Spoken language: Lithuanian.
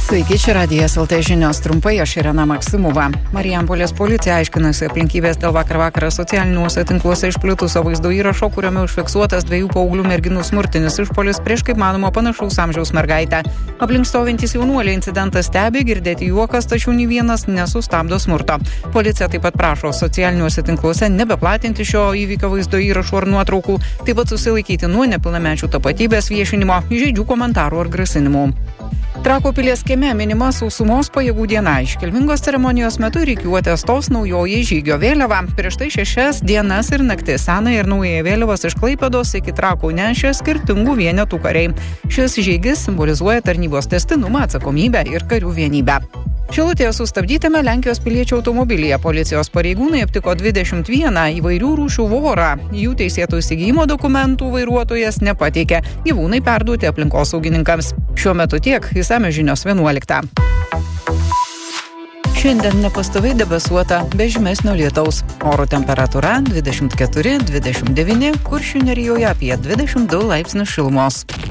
Sveiki, čia Radijas LT žinios trumpai, aš Irena Maksimova. Marijampolės policija aiškinasi aplinkybės dėl vakarą socialiniuose tinkluose išplitusio vaizdo įrašo, kuriame užfiksuotas 2 paauglių merginų smurtinis išpuolis prieš, kaip manoma, panašaus amžiaus mergaitę. Aplink stovintys jaunuoliai incidentą stebi, girdėti juokas, tačiau nei vienas nesustabdo smurto. Policija taip pat prašo socialiniuose tinkluose nebeplatinti šio įvykio vaizdo įrašų ar nuotraukų, taip pat susilaikyti nuo nepilnamečių tapatybės viešinimo, įžeidžių komentarų ar grasinimų. Trakų pilies kieme minima sausumos pajėgų diena. Iškilmingos ceremonijos metu rikiuotė stos naujoji žygio vėliava. Prieš tai 6 dienas ir naktis senąją ir naująją vėliavas iš Klaipėdos iki Trakų nešė skirtingų vienetų kariai. Šis žygis simbolizuoja tarnybos tęstinumą, atsakomybę ir karių vienybę. Šilutėje sustabdytame Lenkijos piliečių automobilyje policijos pareigūnai aptiko 21 įvairių rūšių vorą. Jų teisėtų įsigijimo dokumentų vairuotojas nepateikė. Gyvūnai perduoti aplinkosaugininkams. Šiuo metu tiek, išsamios žinios 11. Šiandien nepastoviai debesuota, be žymesnio lietaus. Oro temperatūra 24-29, Kuršių nerijoje apie 22 laipsnius šilumos.